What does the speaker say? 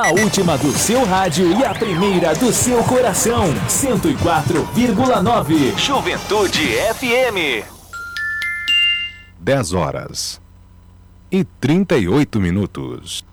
A última do seu rádio e a primeira do seu coração. 104,9. Juventude FM. 10 horas e 38 minutos.